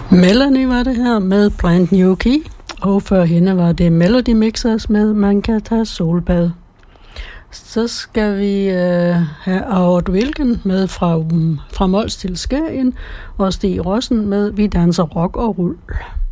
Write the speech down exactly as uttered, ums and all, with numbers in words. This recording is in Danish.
Melanie var det her med Brand New Key, og før hende var det Melody Mixers med Man kan tage solbad. Så skal vi øh, have Aard Wilken med fra, um, fra Mols til Skagen, og Stig Rossen med Vi danser rock og rull.